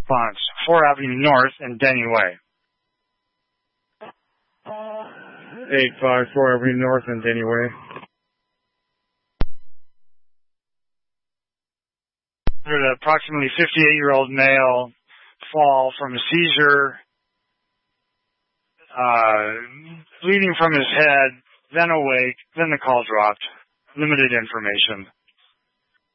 response. 4 Avenue North and Denny Way. 854 Avenue North and Denny Way. An approximately 58-year-old male fall from a seizure, bleeding from his head, then awake, then the call dropped. Limited information.